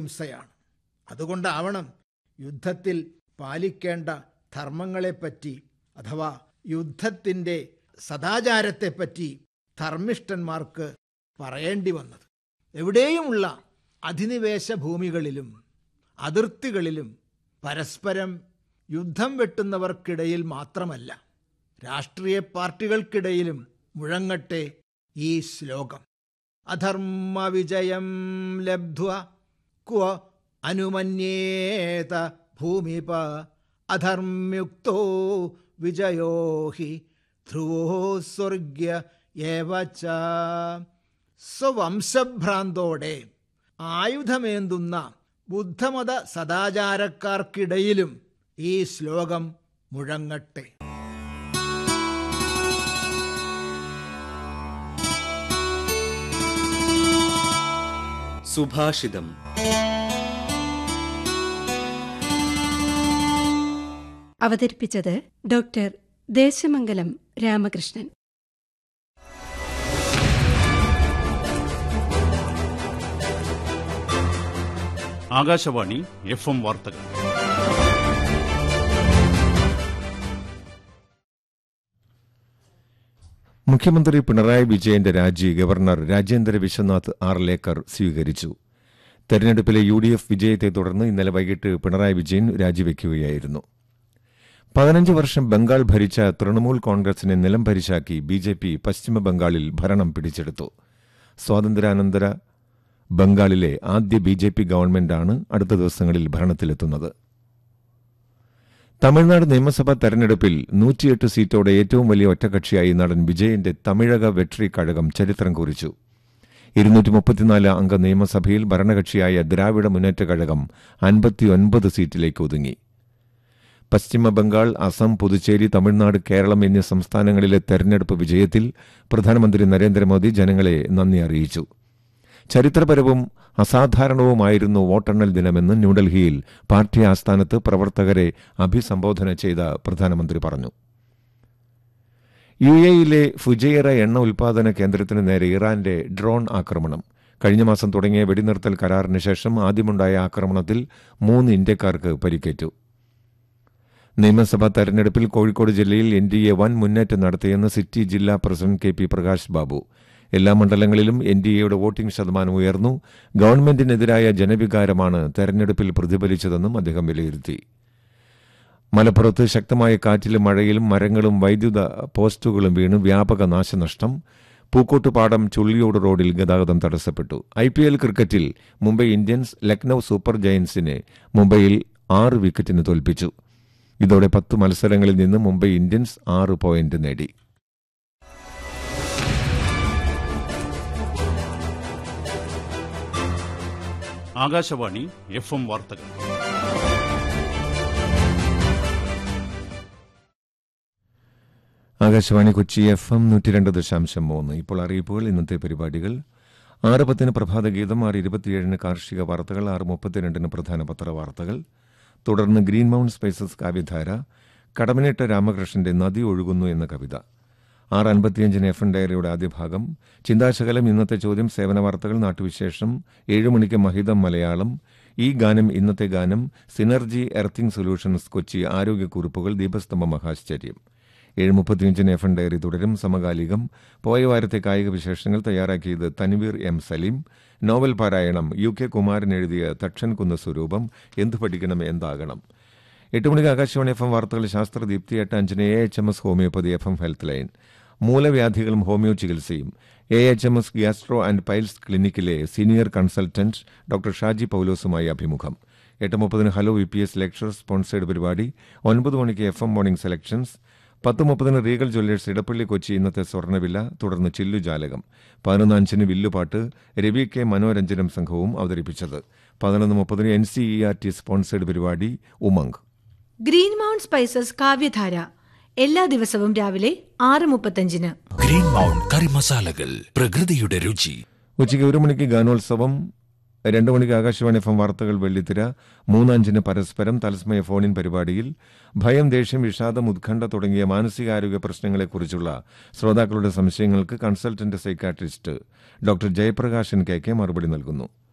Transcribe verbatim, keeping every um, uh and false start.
അഹിംസയാണ്. അതുകൊണ്ടാവണം യുദ്ധത്തിൽ പാലിക്കേണ്ട ധർമ്മങ്ങളെപ്പറ്റി അഥവാ യുദ്ധത്തിൻ്റെ സദാചാരത്തെപ്പറ്റി ധർമ്മിഷ്ഠന്മാർക്ക് പറയേണ്ടി വന്നത്. എവിടെയുമുള്ള അധിനിവേശ ഭൂമികളിലും അതിർത്തികളിലും പരസ്പരം യുദ്ധം വെട്ടുന്നവർക്കിടയിൽ മാത്രമല്ല, രാഷ്ട്രീയ പാർട്ടികൾക്കിടയിലും മുഴങ്ങട്ടെ ഈ ശ്ലോകം. അധർമ്മ വിജയം ലബ്ധ്വ ക്വ അനുമന്യേത ഭൂമിപ അധർമ്മ്യുക്തോ വിജയോ ഹി ധ്രുവോ സ്വർഗ്യ ഏവ ച. സ്വവംശഭ്രാന്തോടെ ആയുധമേന്തുന്ന ബുദ്ധമത സദാചാരക്കാർക്കിടയിലും ഈ ശ്ലോകം മുഴങ്ങട്ടെ. സുഭാഷിതം. അവതരിപ്പിച്ചത് doctor Desamangalam Ramakrishnan. Akashvani F M വാർത്തകൾ. മുഖ്യമന്ത്രി പിണറായി വിജയന്റെ രാജി ഗവർണർ രാജേന്ദ്ര വിശ്വനാഥ് ആർലേക്കർ സ്വീകരിച്ചു. തെരഞ്ഞെടുപ്പിലെ യു ഡി എഫ് വിജയത്തെ തുടർന്ന് ഇന്നലെ വൈകിട്ട് പിണറായി വിജയൻ രാജിവെക്കുകയായിരുന്നു. പതിനഞ്ച് വർഷം ബംഗാൾ ഭരിച്ച തൃണമൂൽ കോൺഗ്രസിനെ നിലം പരിശാക്കി ബി ജെ പി പശ്ചിമബംഗാളിൽ ഭരണം പിടിച്ചെടുത്തു. സ്വാതന്ത്ര്യാനന്തര ബംഗാളിലെ ആദ്യ ബി ജെ പി ഗവൺമെന്റാണ് അടുത്ത ദിവസങ്ങളിൽ ഭരണത്തിലെത്തുന്നത്. തമിഴ്നാട് നിയമസഭാ തെരഞ്ഞെടുപ്പിൽ നൂറ്റിയെട്ട് സീറ്റോടെ ഏറ്റവും വലിയ ഒറ്റകക്ഷിയായി നടൻ വിജയന്റെ തമിഴക വെട്രി കഴകം ചരിത്രം കുറിച്ചു. ഇരുന്നൂറ്റി മുപ്പത്തിനാല് അംഗ നിയമസഭയിൽ ഭരണകക്ഷിയായ ദ്രാവിഡ മുന്നേറ്റ കഴകം അൻപത്തിയൊൻപത് സീറ്റിലേക്ക് ഒതുങ്ങി. പശ്ചിമബംഗാൾ, അസം, പുതുച്ചേരി, തമിഴ്നാട്, കേരളം എന്നീ സംസ്ഥാനങ്ങളിലെ തെരഞ്ഞെടുപ്പ് വിജയത്തിൽ പ്രധാനമന്ത്രി നരേന്ദ്രമോദി ജനങ്ങളെ നന്ദി അറിയിച്ചു. ചരിത്രപരവും അസാധാരണവുമായിരുന്നു വോട്ടെണ്ണൽ ദിനമെന്ന് ന്യൂഡൽഹിയിൽ പാർട്ടി ആസ്ഥാനത്ത് പ്രവർത്തകരെ അഭിസംബോധന ചെയ്ത പ്രധാനമന്ത്രി പറഞ്ഞു. യു എയിലെ ഫുജൈറ എണ്ണ ഉൽപാദന കേന്ദ്രത്തിന് നേരെ ഇറാന്റെ ഡ്രോൺ ആക്രമണം. കഴിഞ്ഞ മാസം തുടങ്ങിയ വെടിനിർത്തൽ കരാറിന് ശേഷം ആദ്യമുണ്ടായ ആക്രമണത്തിൽ മൂന്ന് ഇന്ത്യക്കാർക്ക് പരിക്കേറ്റു. നിയമസഭാ തെരഞ്ഞെടുപ്പിൽ കോഴിക്കോട് ജില്ലയിൽ എൻ ഡി എ വൻ മുന്നേറ്റം നടത്തിയെന്ന് സിറ്റി ജില്ലാ president K P Prakash Babu. എല്ലാ മണ്ഡലങ്ങളിലും എൻ ഡി എയുടെ വോട്ടിംഗ് ശതമാനം ഉയർന്നു. ഗവൺമെന്റിനെതിരായ ജനവികാരമാണ് തെരഞ്ഞെടുപ്പിൽ പ്രതിഫലിച്ചതെന്നും അദ്ദേഹം വിലയിരുത്തി. മലപ്പുറത്ത് ശക്തമായ കാറ്റിലും മഴയിലും മരങ്ങളും വൈദ്യുത പോസ്റ്റുകളും വീണ് വ്യാപക നാശനഷ്ടം. പൂക്കോട്ടുപാടം ചുള്ളിയോട് റോഡിൽ ഗതാഗതം തടസ്സപ്പെട്ടു. ഐ പി എൽ ക്രിക്കറ്റിൽ മുംബൈ ഇന്ത്യൻസ് ലക്നൌ സൂപ്പർ ജയന്റ്സിനെ മുംബൈയിൽ ആറ് വിക്കറ്റിന് തോൽപ്പിച്ചു. ഇതോടെ പത്ത് മത്സരങ്ങളിൽ നിന്ന് മുംബൈ ഇന്ത്യൻസ് ആറ് പോയിന്റ് നേടി. ആകാശവാണി എഫ് എം വാർത്തകൾ. ആകാശവാണി കൊച്ചി എഫ് എം നൂറ്റി രണ്ട് ദശാംശം മൂന്ന്. ഇപ്പോൾ അറിയിപ്പുകൾ. ഇന്നത്തെ പരിപാടികൾ: ആറ് പത്തിന് പ്രഭാതഗീതം, ആറ് ഇരുപത്തിയേഴിന് കാർഷിക വാർത്തകൾ, ആറ് മുപ്പത്തിരണ്ടിന് പ്രധാന പത്രവാർത്തകൾ, തുടർന്ന് ഗ്രീൻ മൗണ്ട് സ്പൈസസ് കാവ്യധാര, കടമനിട്ട രാമകൃഷ്ണന്റെ നദി ഒഴുകുന്നു എന്ന കവിത, ആറ് അൻപത്തിയഞ്ചിന് എഫ് എൻ ഡയറിയുടെ ആദ്യ ഭാഗം, ചിന്താശകലം, ഇന്നത്തെ ചോദ്യം, സേവന വാർത്തകൾ, നാട്ടുവിശേഷം, ഏഴ് മണിക്ക് മഹിതം മലയാളം, ഈ ഗാനം, ഇന്നത്തെ ഗാനം, സിനർജി എർത്തിംഗ് സൊല്യൂഷൻസ് കൊച്ചി, ആരോഗ്യക്കുറിപ്പുകൾ, ദീപസ്തംഭ മഹാശ്ചര്യം, ഏഴ് മുപ്പത്തിയഞ്ചിന് എഫ് എൻ ഡയറി തുടരും. സമകാലികം, പോയ വാരത്തെ കായിക വിശേഷങ്ങൾ തയ്യാറാക്കിയത് തൻവീർ എം സലീം. നോവൽ പാരായണം യു കെ കുമാരൻ എഴുതിയ തക്ഷൻ കുന്ന സ്വരൂപം, എന്തു പഠിക്കണം എന്താകണം. എട്ട് മണിക്ക് ആകാശവാണി എഫ് എം വാർത്തകൾ, ശാസ്ത്രദീപ്തി. എട്ട് അഞ്ചിന് A H M S homeopathy F M health line, മൂലവ്യാധികളും homeo ചികിത്സയും, A H M S gastro and piles ക്ലിനിക്കിലെ senior consultant doctor Shaji പൌലോസുമായി അഭിമുഖം. എട്ട് മുപ്പതിന് hello V P S lecture sponsored പരിപാടി. ഒൻപത് മണിക്ക് എഫ് എം മോർണിംഗ് സെലക്ഷൻസ്. പത്ത് മുപ്പതിന് റീഗൽ ജ്വല്ലേഴ്സ് ഇടപ്പള്ളി കൊച്ചി ഇന്നത്തെ സ്വർണ്ണവില, തുടർന്ന് ചില്ലുജാലകം. പതിനൊന്ന് അഞ്ചിന് വില്ലുപാട്ട് രവി കെ മനോരഞ്ജനം സംഘവും അവതരിപ്പിച്ചത്. പതിനൊന്ന് മുപ്പതിന് N C E R T sponsored പരിപാടി ഉമംഗ്. ഗ്രീൻ മൗണ്ട് സ്പൈസസ് കാവ്യധാര എല്ലാ ദിവസവും രാവിലെ ആറ് മുപ്പത്തഞ്ചിന്. ഗ്രീൻ മൗണ്ട് കറി മസാലകൾ, പ്രകൃതിയുടെ രുചി. ഉച്ചയ്ക്ക് ഒരു മണിക്ക് ഗാനോത്സവം, രണ്ട് മണിക്ക് ആകാശവാണി എഫ് എം വാർത്തകൾ വെള്ളിത്തിര, മൂന്നഞ്ചിന് പരസ്പരം തത്സമയ ഫോണിൻ പരിപാടിയിൽ ഭയം, ദേഷ്യം, വിഷാദം, ഉത്കണ്ഠ തുടങ്ങിയ മാനസികാരോഗ്യ പ്രശ്നങ്ങളെക്കുറിച്ചുള്ള ശ്രോതാക്കളുടെ സംശയങ്ങൾക്ക് consultant psychiatrist doctor Jayaprakashan K K മറുപടി നൽകുന്നു.